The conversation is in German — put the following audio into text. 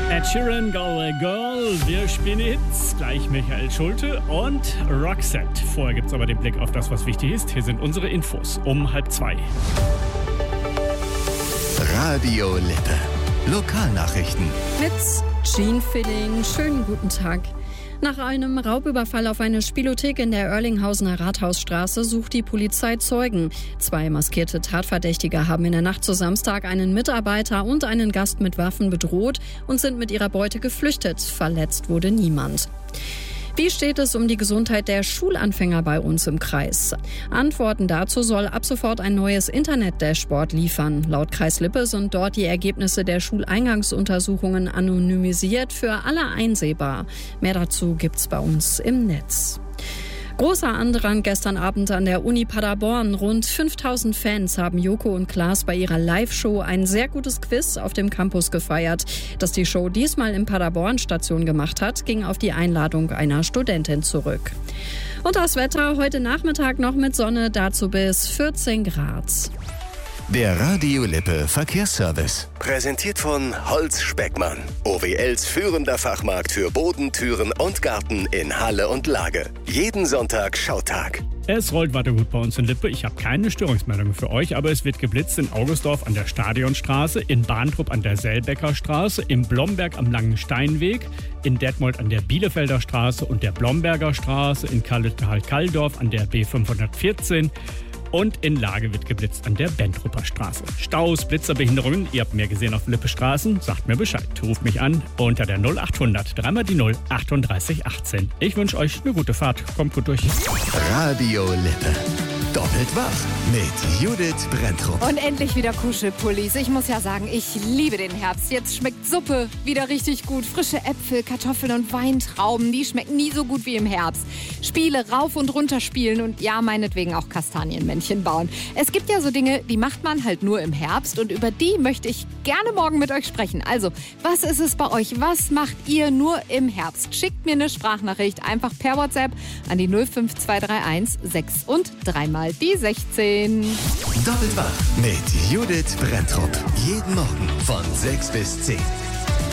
Ed Sheeran, Go Away Girl, wir spielen Hits, gleich Michael Schulte und Roxette. Vorher gibt es aber den Blick auf das, was wichtig ist. Hier sind unsere Infos um 1:30. Radio Lippe. Lokalnachrichten. Mit Jean Filling. Schönen guten Tag. Nach einem Raubüberfall auf eine Spielothek in der Oerlinghausener Rathausstraße sucht die Polizei Zeugen. 2 maskierte Tatverdächtige haben in der Nacht zu Samstag einen Mitarbeiter und einen Gast mit Waffen bedroht und sind mit ihrer Beute geflüchtet. Verletzt wurde niemand. Wie steht es um die Gesundheit der Schulanfänger bei uns im Kreis? Antworten dazu soll ab sofort ein neues Internet-Dashboard liefern. Laut Kreis Lippe sind dort die Ergebnisse der Schuleingangsuntersuchungen anonymisiert für alle einsehbar. Mehr dazu gibt's bei uns im Netz. Großer Andrang gestern Abend an der Uni Paderborn. Rund 5000 Fans haben Joko und Klaas bei ihrer Live-Show ein sehr gutes Quiz auf dem Campus gefeiert. Dass die Show diesmal in Paderborn Station gemacht hat, ging auf die Einladung einer Studentin zurück. Und das Wetter heute Nachmittag noch mit Sonne, dazu bis 14 Grad. Der Radio Lippe Verkehrsservice. Präsentiert von Holz Speckmann. OWLs führender Fachmarkt für Boden, Türen und Garten in Halle und Lage. Jeden Sonntag Schautag. Es rollt weiter gut bei uns in Lippe. Ich habe keine Störungsmeldungen für euch, aber es wird geblitzt in Augustdorf an der Stadionstraße, in Bahntrupp an der Selbecker Straße, in Blomberg am Langen Steinweg, in Detmold an der Bielefelder Straße und der Blomberger Straße, in Kallenthal-Kalldorf an der B514 und in Lage wird geblitzt an der Bentrupper Straße. Staus, Blitzer, Behinderungen, ihr habt mehr gesehen auf Lippe Straßen, sagt mir Bescheid. Ruft mich an unter der 0800 3 die 0 38 18. Ich wünsche euch eine gute Fahrt. Kommt gut durch. Radio Lippe. Doppelt wach mit Judith Brenntrup. Und endlich wieder Kuschelpullis. Ich muss ja sagen, ich liebe den Herbst. Jetzt schmeckt Suppe wieder richtig gut. Frische Äpfel, Kartoffeln und Weintrauben, die schmecken nie so gut wie im Herbst. Spiele rauf und runter spielen und ja, meinetwegen auch Kastanienmännchen bauen. Es gibt ja so Dinge, die macht man halt nur im Herbst und über die möchte ich gerne morgen mit euch sprechen. Also, was ist es bei euch? Was macht ihr nur im Herbst? Schickt mir eine Sprachnachricht einfach per WhatsApp an die 05231 6 und 3 mal die 16. Doppelt wach mit Judith Brenntrup. Jeden Morgen von 6 bis 10.